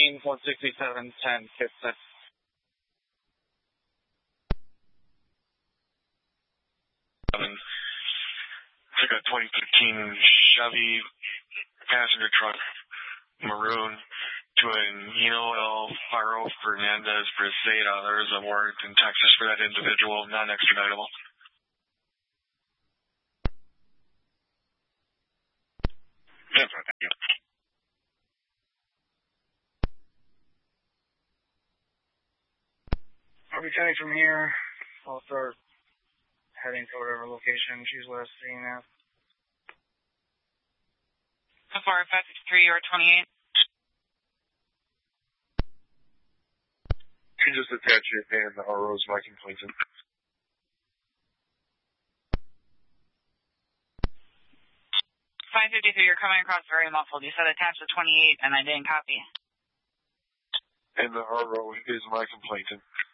13, 167, 10, 15. It's like a 2015 Chevy passenger truck, maroon, to an Eno Alfaro Fernandez Briseda. There is a warrant in Texas for that individual, non-extraditable. That's right, thank you. I'll be coming from here. I'll start heading to whatever location she's last seen at. 4563 or 28. You just attach it and the RO's Mike and Clinton. 553, you're coming across very muffled. You said attach the 28 and I didn't copy. And the RO is Mike and Clinton.